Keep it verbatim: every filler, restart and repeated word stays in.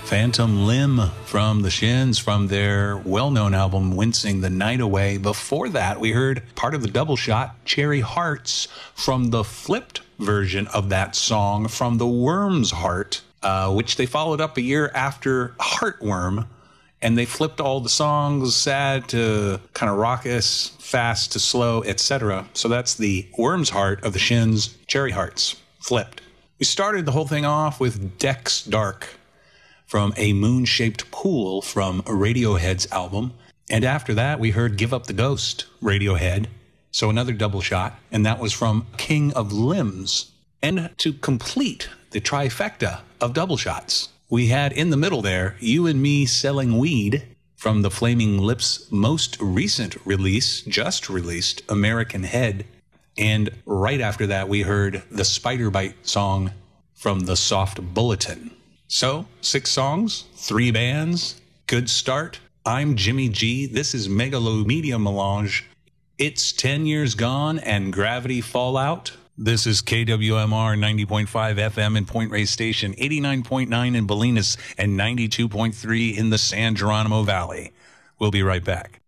Phantom Limb from the Shins from their well-known album Wincing the Night Away. Before that, we heard part of the double shot, Cherry Hearts, from the flipped version of that song from the Worm's Heart, uh, which they followed up a year after Heartworm, and they flipped all the songs, sad to kind of raucous, fast to slow, et cetera. So that's the Worm's Heart of the Shins, Cherry Hearts, flipped. We started the whole thing off with Dex Dark from A Moon-Shaped Pool from Radiohead's album. And after that, we heard Give Up the Ghost, Radiohead. So another double shot, and that was from King of Limbs. And to complete the trifecta of double shots, we had in the middle there, You and Me Selling Weed from the Flaming Lips' most recent release, just released, American Head. And right after that, we heard the Spider Bite song from the Soft Bulletin. So, six songs, three bands, good start. I'm Jimmy G. This is Megalomedia Melange. It's ten years gone and Gravity Fallout. This is K W M R ninety point five F M in Point Reyes Station, eighty-nine point nine in Bolinas, and ninety-two point three in the San Geronimo Valley. We'll be right back.